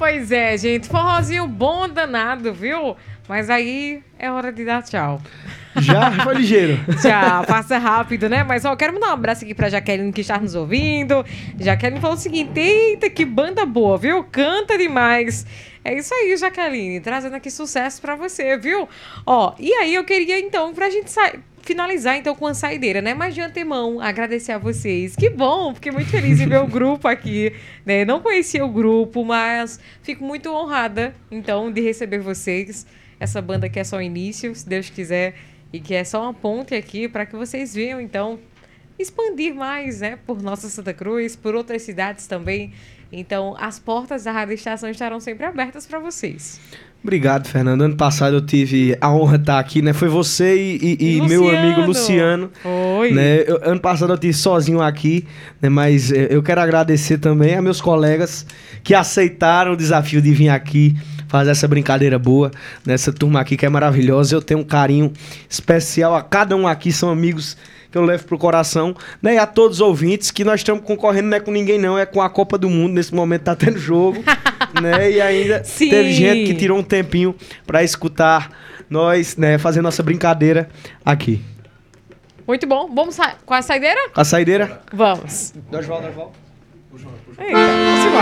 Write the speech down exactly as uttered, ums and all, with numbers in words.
Pois é, gente. Forrozinho bom danado, viu? Mas aí é hora de dar tchau. Já foi ligeiro. Já, passa rápido, né? Mas ó, quero mandar um abraço aqui pra Jaqueline que está nos ouvindo. Jaqueline falou o seguinte: eita, que banda boa, viu? Canta demais. É isso aí, Jaqueline, trazendo aqui sucesso pra você, viu? Ó, e aí eu queria então, pra gente sair. Finalizar então com a saideira, né? Mas de antemão, agradecer a vocês. Que bom, fiquei muito feliz em ver o grupo aqui, né? Não conhecia o grupo, mas fico muito honrada, então, de receber vocês. Essa banda que é só o início, se Deus quiser, e que é só uma ponte aqui para que vocês venham, então, expandir mais, né? Por nossa Santa Cruz, por outras cidades também. Então, as portas da Rádio Estação estarão sempre abertas para vocês. Obrigado, Fernando. Ano passado eu tive a honra de estar aqui, né? Foi você e, e, e meu amigo Luciano. Foi. Né? Eu, ano passado eu estive sozinho aqui, né? Mas eu quero agradecer também a meus colegas que aceitaram o desafio de vir aqui fazer essa brincadeira boa, nessa turma aqui que é maravilhosa. Eu tenho um carinho especial a cada um aqui, são amigos que eu levo pro coração, né? E a todos os ouvintes, que nós estamos concorrendo não é com ninguém não, é com a Copa do Mundo, nesse momento tá tendo jogo, né? E ainda Sim. Teve gente que tirou um tempinho pra escutar nós, né, fazer nossa brincadeira aqui. Muito bom. Vamos sa- com a saideira? A saideira? Vamos. Dosval, Dosval. Eita, vamos embora.